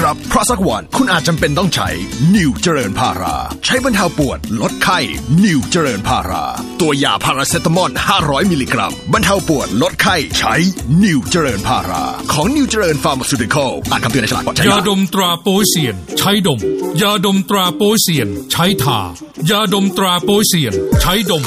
ครับเพราะสักวันคุณอาจจำเป็นต้องใช้นิวเจริญพาราใช้บรรเทาปวดลดไข้นิวเจริญพาราตัวยาพาราเซตามอล500มิลลิกรัมบรรเทาปวดลดไข้ใช้นิวเจริญพาราของนิวเจริญฟาร์มาซูติคอลอ่านคำเตือนในฉลากก่อนใช้ยาดมตราโป๊เซียนใช้ดมยาดมตราโป๊เซียนใช้ทายาดมตราโป๊เซียนใช้ดม